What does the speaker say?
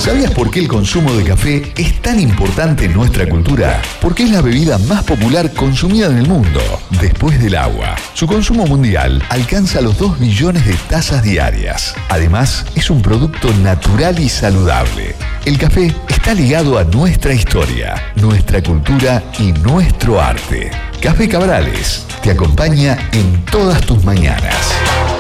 ¿Sabías por qué el consumo de café es tan importante en nuestra cultura? Porque es la bebida más popular consumida en el mundo, después del agua. Su consumo mundial alcanza los 2 millones de tazas diarias. Además, es un producto natural y saludable. El café está ligado a nuestra historia, nuestra cultura y nuestro arte. Café Cabrales te acompaña en todas tus mañanas.